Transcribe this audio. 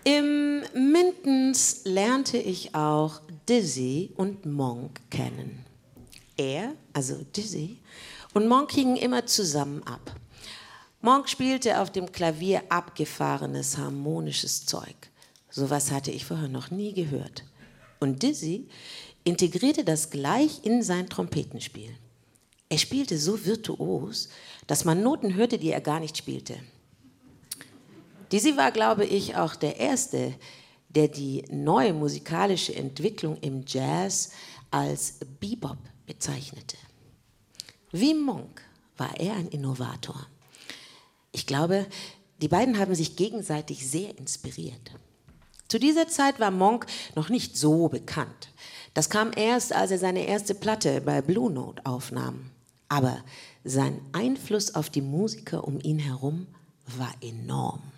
Im Mintons lernte ich auch Dizzy und Monk kennen. Er, also Dizzy, und Monk hingen immer zusammen ab. Monk spielte auf dem Klavier abgefahrenes, harmonisches Zeug. Sowas hatte ich vorher noch nie gehört. Und Dizzy integrierte das gleich in sein Trompetenspiel. Er spielte so virtuos, dass man Noten hörte, die er gar nicht spielte. Dizzy war, glaube ich, auch der Erste, der die neue musikalische Entwicklung im Jazz als Bebop bezeichnete. Wie Monk war er ein Innovator. Ich glaube, die beiden haben sich gegenseitig sehr inspiriert. Zu dieser Zeit war Monk noch nicht so bekannt. Das kam erst, als er seine erste Platte bei Blue Note aufnahm. Aber sein Einfluss auf die Musiker um ihn herum war enorm.